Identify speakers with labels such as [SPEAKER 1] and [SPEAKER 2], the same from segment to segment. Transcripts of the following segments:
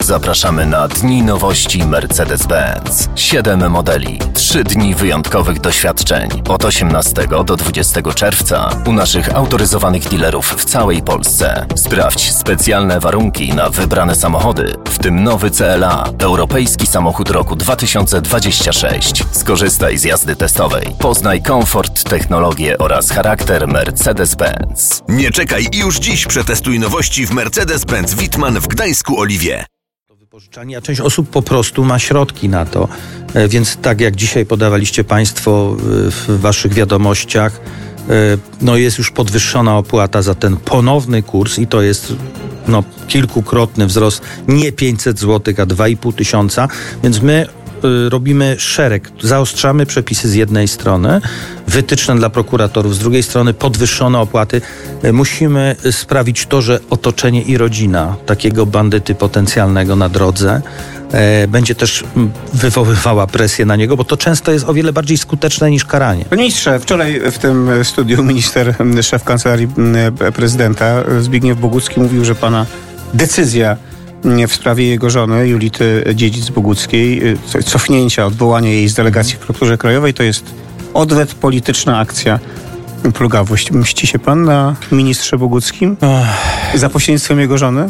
[SPEAKER 1] Zapraszamy na Dni Nowości Mercedes-Benz. 7 modeli, 3 dni wyjątkowych doświadczeń. Od 18 do 20 czerwca u naszych autoryzowanych dealerów w całej Polsce. Sprawdź specjalne warunki na wybrane samochody, w tym nowy CLA, europejski samochód roku 2026. Skorzystaj z jazdy testowej. Poznaj komfort, technologię oraz charakter Mercedes-Benz.
[SPEAKER 2] Nie czekaj i już dziś przetestuj nowości w Mercedes-Benz Wittmann w Gdańsku-Oliwie.
[SPEAKER 3] A część osób po prostu ma środki na to, więc tak jak dzisiaj podawaliście Państwo w Waszych wiadomościach, jest już podwyższona opłata za ten ponowny kurs i to jest kilkukrotny wzrost, nie 500 zł, a 2,5 tysiąca, więc my robimy szereg, zaostrzamy przepisy z jednej strony, wytyczne dla prokuratorów, z drugiej strony podwyższone opłaty. Musimy sprawić to, że otoczenie i rodzina takiego bandyty potencjalnego na drodze będzie też wywoływała presję na niego, bo to często jest o wiele bardziej skuteczne niż karanie.
[SPEAKER 4] Panie ministrze, wczoraj w tym studiu szef Kancelarii Prezydenta Zbigniew Bogucki mówił, że pana decyzja w sprawie jego żony, Julity Dziedzic-Boguckiej, cofnięcia, odwołania jej z delegacji w Prokuraturze Krajowej, to jest odwet, polityczna akcja, plugawość. Mści się pan na ministrze Boguckim za pośrednictwem jego żony?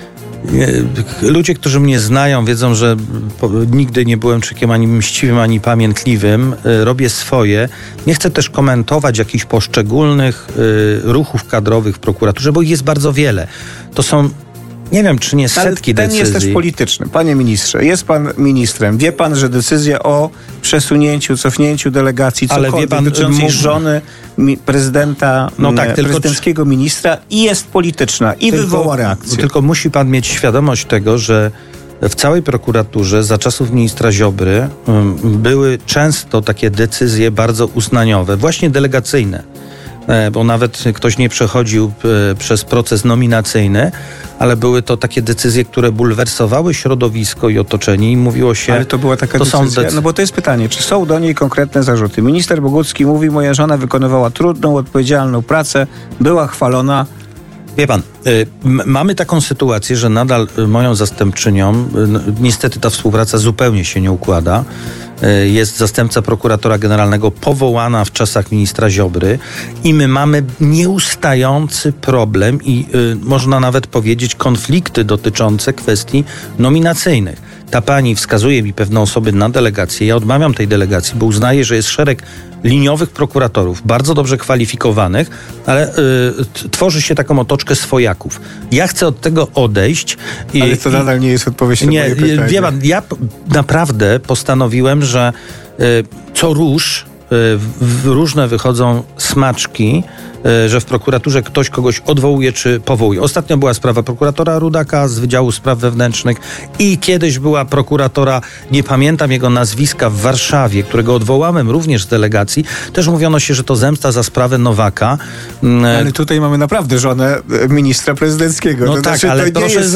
[SPEAKER 3] Ludzie, którzy mnie znają, wiedzą, że nigdy nie byłem człowiekiem ani mściwym, ani pamiętliwym. Robię swoje. Nie chcę też komentować jakichś poszczególnych ruchów kadrowych w prokuraturze, bo ich jest bardzo wiele. To są, nie wiem, czy nie setki decyzji.
[SPEAKER 4] Ten jest też polityczny. Panie ministrze, jest pan ministrem. Wie pan, że decyzja o przesunięciu, cofnięciu delegacji, cokolwiek dotyczącej żony prezydenta, prezydenckiego ministra i jest polityczna i wywoła reakcję.
[SPEAKER 3] Tylko musi pan mieć świadomość tego, że w całej prokuraturze za czasów ministra Ziobry były często takie decyzje bardzo uznaniowe, właśnie delegacyjne. Bo nawet ktoś nie przechodził przez proces nominacyjny, ale były to takie decyzje, które bulwersowały środowisko i otoczenie i mówiło się...
[SPEAKER 4] Ale to była taka decyzja? No bo to jest pytanie, czy są do niej konkretne zarzuty? Minister Bogucki mówi, moja żona wykonywała trudną, odpowiedzialną pracę, była chwalona.
[SPEAKER 3] Wie pan, mamy taką sytuację, że nadal moją zastępczynią, niestety ta współpraca zupełnie się nie układa, jest zastępca prokuratora generalnego powołana w czasach ministra Ziobry i my mamy nieustający problem i można nawet powiedzieć konflikty dotyczące kwestii nominacyjnych. Ta pani wskazuje mi pewne osoby na delegację. Ja odmawiam tej delegacji, bo uznaję, że jest szereg liniowych prokuratorów, bardzo dobrze kwalifikowanych, ale tworzy się taką otoczkę swojaków. Ja chcę od tego odejść.
[SPEAKER 4] Ale to nadal nie jest odpowiedź na moje pytanie.
[SPEAKER 3] Wie pan, ja naprawdę postanowiłem, że co róż różne wychodzą smaczki, że w prokuraturze ktoś kogoś odwołuje czy powołuje. Ostatnio była sprawa prokuratora Rudaka z Wydziału Spraw Wewnętrznych i kiedyś była prokuratora, nie pamiętam jego nazwiska, w Warszawie, którego odwołałem również z delegacji. Też mówiono się, że to zemsta za sprawę Nowaka.
[SPEAKER 4] Ale tutaj mamy naprawdę żonę ministra prezydenckiego.
[SPEAKER 3] No tak, ale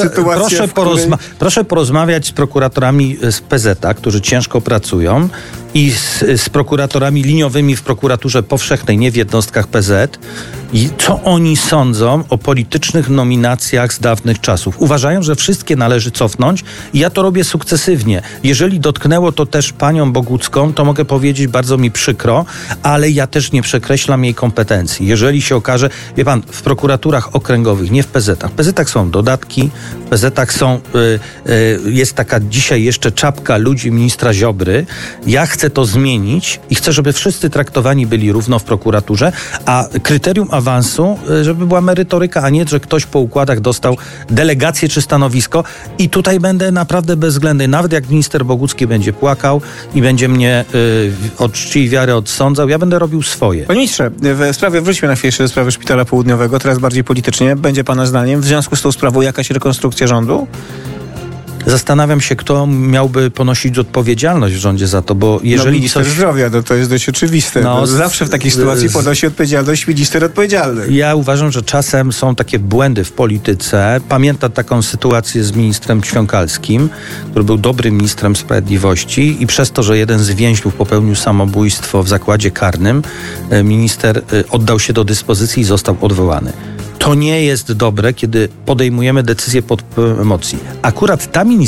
[SPEAKER 3] proszę porozmawiać z prokuratorami z PZ-a, którzy ciężko pracują i z prokuratorami liniowymi w prokuraturze powszechnej, nie w jednostkach PZ. I co oni sądzą o politycznych nominacjach z dawnych czasów? Uważają, że wszystkie należy cofnąć i ja to robię sukcesywnie. Jeżeli dotknęło to też panią Bogucką, to mogę powiedzieć, bardzo mi przykro, ale ja też nie przekreślam jej kompetencji. Jeżeli się okaże, wie pan, w prokuraturach okręgowych, nie w PZ-ach. W PZ-ach są dodatki, w PZ-ach jest taka dzisiaj jeszcze czapka ludzi ministra Ziobry. Ja chcę to zmienić i chcę, żeby wszyscy traktowani byli równo w prokuraturze, a kryterium awansu, żeby była merytoryka, a nie, że ktoś po układach dostał delegację czy stanowisko i tutaj będę naprawdę bezwzględny. Nawet jak minister Bogucki będzie płakał i będzie mnie od czci i wiary odsądzał, ja będę robił swoje.
[SPEAKER 4] Panie ministrze, wróćmy na chwilę do sprawy Szpitala Południowego, teraz bardziej politycznie. Będzie pana zdaniem w związku z tą sprawą jakaś rekonstrukcja rządu?
[SPEAKER 3] Zastanawiam się, kto miałby ponosić odpowiedzialność w rządzie za to, bo jeżeli
[SPEAKER 4] minister zdrowia, to jest dość oczywiste. Zawsze w takiej sytuacji ponosi odpowiedzialność minister odpowiedzialny.
[SPEAKER 3] Ja uważam, że czasem są takie błędy w polityce. Pamiętam taką sytuację z ministrem Ćwiąkalskim, który był dobrym ministrem sprawiedliwości i przez to, że jeden z więźniów popełnił samobójstwo w zakładzie karnym, minister oddał się do dyspozycji i został odwołany. To nie jest dobre, kiedy podejmujemy decyzje pod emocji. Akurat ta